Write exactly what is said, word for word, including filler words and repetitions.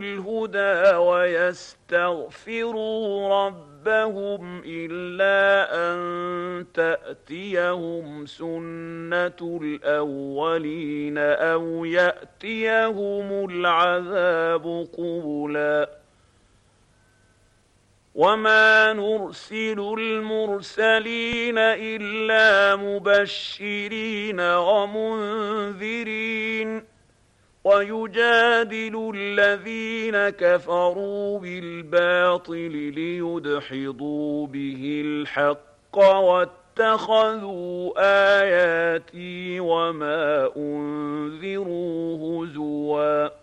الهدى ويستغفروا ربهم إلا أن تأتيهم سنة الأولين أو يأتيهم العذاب قبلا وما نرسل المرسلين إلا مبشرين ومنذرين ويجادل الذين كفروا بالباطل ليدحضوا به الحق واتخذوا آياتي وما أنذروا هزوا